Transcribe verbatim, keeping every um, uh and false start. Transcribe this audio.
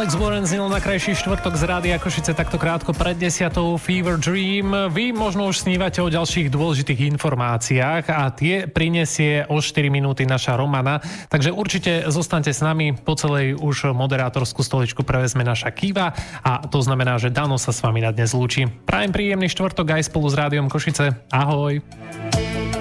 Alex Warren znel na krajší štvrtok z Rádia Košice takto krátko pred desiatou. Fever Dream. Vy možno už snívate o ďalších dôležitých informáciách a tie prinesie o štyri minúty naša Romana. Takže určite zostaňte s nami. Po celej už moderátorskú stoličku prevezme naša Kiva a to znamená, že Dano sa s vami na dnes lúči. Prajem príjemný štvrtok aj spolu s Rádiom Košice. Ahoj.